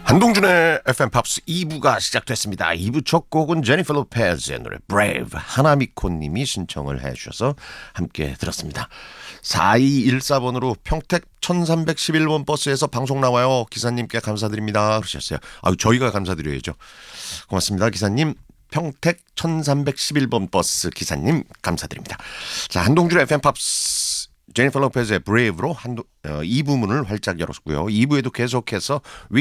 한동준의 FM 팝스 2부가 시작됐습니다. 2부 첫 곡은 제니퍼 로페즈의 노래 Brave 하나미코님이 신청을 해주셔서 함께 들었습니다. 4214번으로 평택 1311번 버스에서 방송 나와요. 기사님께 감사드립니다. 그러셨어요. 저희가 감사드려야죠. 고맙습니다. 기사님. 평택 1311번 버스 기사님 감사드립니다. 자, 한동준의 FM 팝스 제니퍼 로페즈의 Brave로 2부 문을 활짝 열었고요. 2부에도 계속해서